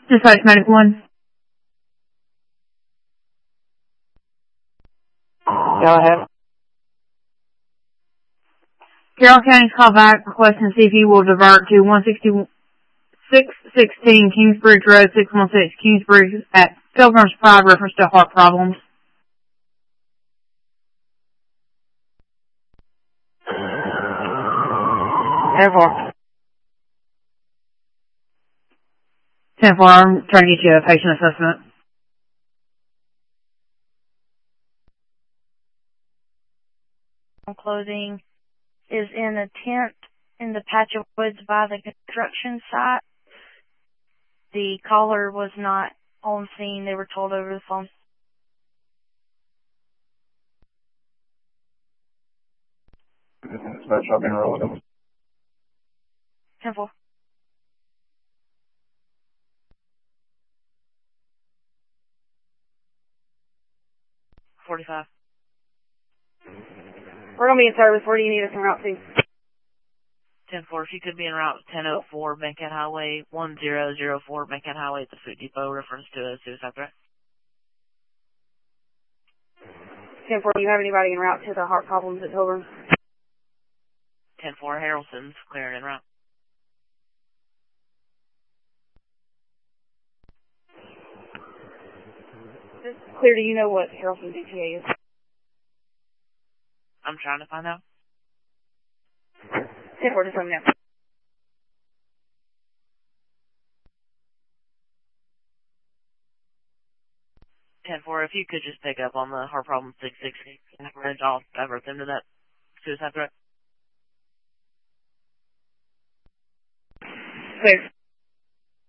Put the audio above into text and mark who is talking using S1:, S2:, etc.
S1: Dispatch Medical 1.
S2: Go ahead.
S1: Carroll County's call back requesting CP will divert to 616 Kingsbridge Road, 616 Kingsbridge at Pilgrim's Pride, reference to heart problems.
S2: 10-4.
S1: 10-4, I'm trying to get you a patient assessment.
S3: Clothing is in a tent in the patch of woods by the construction site. The caller was not on scene. They were told over the phone.
S2: Dispatch, I've been rolling.
S3: 10-4. 45.
S4: We're going to be in service. Where do you need us en route to?
S5: 10-4, if you could be en route 1004 Bankhead Highway, 1004 Bankhead Highway at the Food Depot, reference to a suicide threat.
S4: 10-4, do you have anybody en route to the heart problems at Pilgrim?
S5: 10-4, Harrelson's clearing en route.
S4: Just clear, do you know what Harrelson's ETA is?
S5: I'm trying to find out.
S4: 10-4, just let me know.
S5: If you could just pick up on the heart problem 660, I'll divert them to that suicide threat.
S4: Clear.